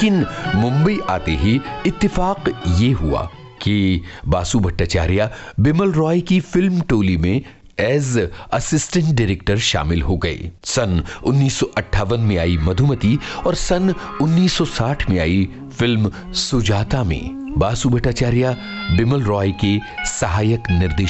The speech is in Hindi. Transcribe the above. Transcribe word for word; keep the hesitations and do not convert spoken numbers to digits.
लेकिन मुंबई आते ही इत्तेफाक ये हुआ कि बासु भट्टाचार्य बिमल रॉय की फिल्म टोली में एज असिस्टेंट डायरेक्टर शामिल हो गए। सन उन्नीस सौ अट्ठावन में आई मधुमती और सन उन्नीस सौ साठ में आई फिल्म सुजाता में बासु भट्टाचार्य बिमल रॉय के सहायक निर्देशक